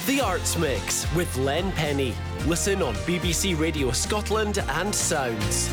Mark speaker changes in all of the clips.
Speaker 1: The Arts Mix with Len Penny. Listen on BBC Radio Scotland and Sounds.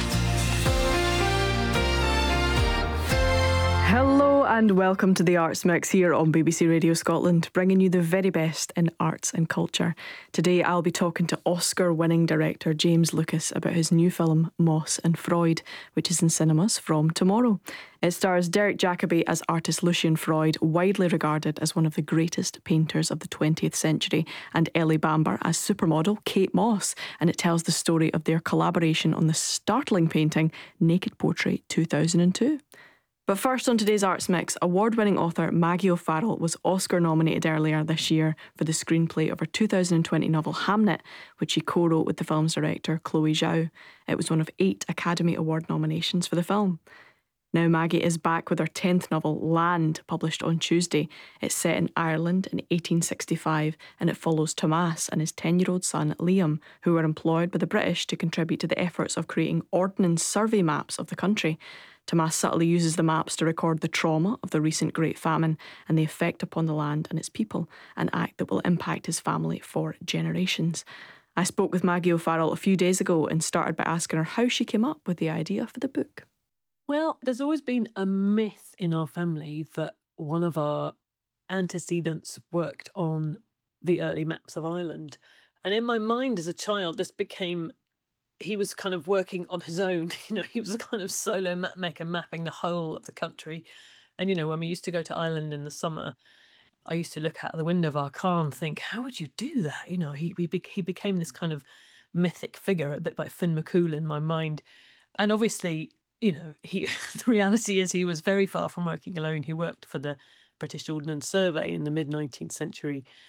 Speaker 2: Hello and welcome to The Arts Mix here on BBC Radio Scotland, bringing you the very best in arts and culture. Today I'll be talking to Oscar-winning director James Lucas about his new film Moss and Freud, which is in cinemas from tomorrow. It stars Derek Jacobi as artist Lucian Freud, widely regarded as one of the greatest painters of the 20th century, and Ellie Bamber as supermodel Kate Moss, and it tells the story of their collaboration on the startling painting Naked Portrait 2002. But first on today's Arts Mix, award-winning author Maggie O'Farrell was Oscar-nominated earlier this year for the screenplay of her 2020 novel Hamnet, which she co-wrote with the film's director Chloe Zhao. It was one of 8 Academy Award nominations for the film. Now Maggie is back with her 10th novel, Land, published on Tuesday. It's set in Ireland in 1865 and it follows Tomas and his 10-year-old son Liam, who were employed by the British to contribute to the efforts of creating ordnance survey maps of the country. Tomas subtly uses the maps to record the trauma of the recent Great Famine and the effect upon the land and its people, an act that will impact his family for generations. I spoke with Maggie O'Farrell a few days ago and started by asking her how she came up with the idea for the book.
Speaker 3: Well, there's always been a myth in our family that one of our antecedents worked on the early maps of Ireland. And in my mind as a child, he was kind of working on his own. He was a kind of solo map maker mapping the whole of the country. And, when we used to go to Ireland in the summer, I used to look out the window of our car and think, how would you do that? He became this kind of mythic figure, a bit like Finn McCool in my mind. And obviously, the reality is he was very far from working alone. He worked for the British Ordnance Survey in the mid-19th century.